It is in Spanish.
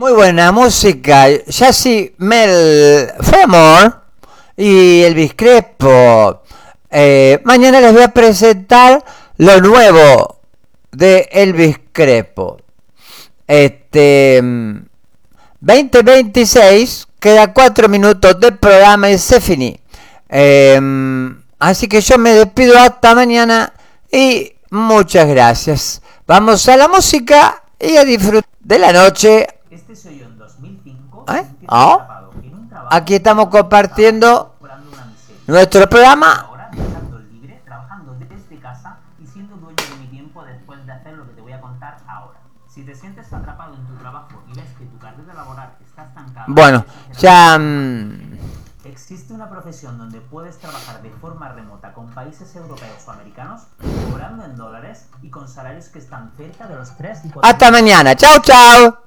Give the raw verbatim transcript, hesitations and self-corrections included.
Muy buena música. Jazzy Mel Fenmore y Elvis Crespo. Eh, mañana les voy a presentar lo nuevo de Elvis Crespo. Este veinte veintiséis, queda cuatro minutos del programa y se finí. Eh, así que yo me despido hasta mañana y muchas gracias. Vamos a la música y a disfrutar de la noche. Este soy yo en dos mil cinco. ¿Eh? Oh. Aquí estamos compartiendo nuestro programa. Ahora estando libre, trabajando desde casa y siendo dueño de mi tiempo después de hacer lo que te voy a contar ahora. Si te sientes atrapado en tu trabajo y ves que tu carrera laboral está estancada. Bueno, ya. Um... Existe una profesión donde puedes trabajar de forma remota con países europeos o americanos, cobrando en dólares y con salarios que están cerca de los tres y cuatro. Hasta mañana. Chao, chao.